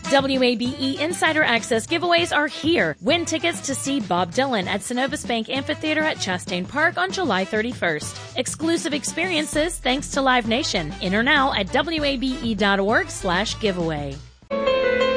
WABE Insider Access giveaways are here. Win tickets to see Bob Dylan at Synovus Bank Amphitheater at Chastain Park on July 31st. Exclusive experiences thanks to Live Nation. Enter now at WABE.org/giveaway.